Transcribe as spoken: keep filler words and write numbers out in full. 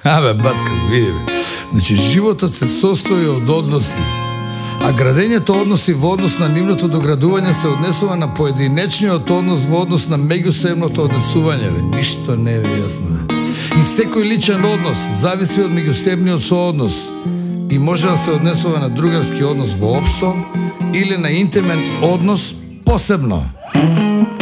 Абе, батка, види бе. Значи, животот се состои од односи. А градењето односи во однос на нивното доградување се однесува на поединечниот однос во однос на меѓусебното однесување. Бе. Ништо не е јасно. Бе. И секој личен однос зависи од меѓусебниот сооднос и може да се однесува на другарски однос воопшто или на интимен однос посебно.